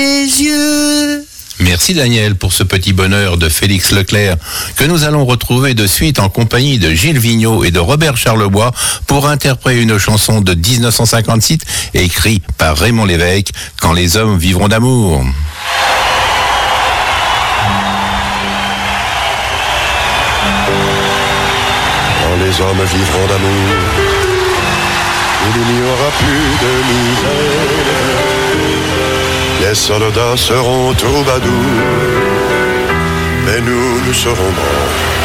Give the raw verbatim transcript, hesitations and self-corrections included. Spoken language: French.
yeux. Merci Daniel pour ce petit bonheur de Félix Leclerc que nous allons retrouver de suite en compagnie de Gilles Vigneault et de Robert Charlebois pour interpréter une chanson de dix-neuf cent cinquante-six écrite par Raymond Lévesque, Quand les hommes vivront d'amour. Quand les hommes vivront d'amour, il n'y aura plus de misère. Les soldats seront troubadours, mais nous, nous serons morts